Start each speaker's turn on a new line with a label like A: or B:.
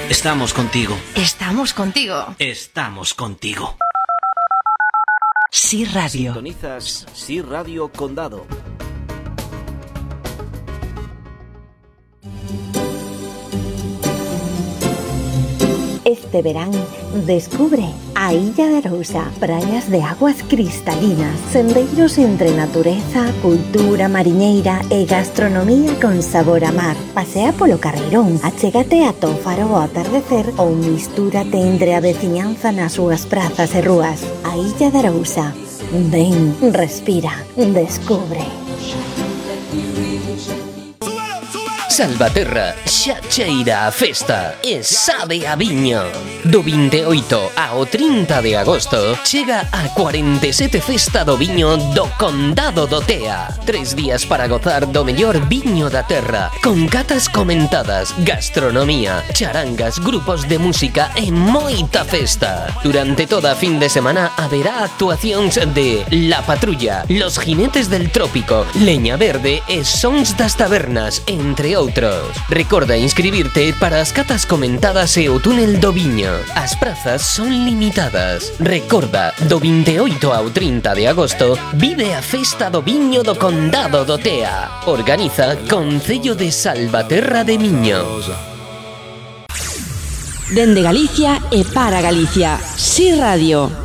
A: Estamos contigo.
B: Estamos contigo.
A: Estamos contigo.
C: Sí Radio.
D: Sintonizas Sí Radio Condado.
E: Este verano descubre a Illa de Arousa, praias de aguas cristalinas, senderos entre natureza, cultura mariñeira e gastronomía con sabor a mar. Pasea polo Carreirón, achégate a Tófaro ao atardecer ou mistúrate entre a veciñanza nas súas prazas e rúas. A Illa de Arousa. Ven, respira, descubre.
F: Salvaterra xa cheira a festa e sabe a viño. Do 28 ao 30 de agosto chega a 47 Festa do Viño do Condado do Tea. 3 días para gozar do mellor viño da terra, con catas comentadas, gastronomía, charangas, grupos de música e moita festa. Durante toda a fin de semana haberá actuacións de La Patrulla, Los Jinetes del Trópico, Leña Verde e Sons das Tabernas, entre outros. Recorda inscribirte para as catas comentadas e o túnel do viño. As prazas son limitadas. Recorda, do 28 ao 30 de agosto vive a Festa do Viño do Condado do Tea. Organiza Concello de Salvaterra de Miño.
C: Dende Galicia e para Galicia. Sí Radio.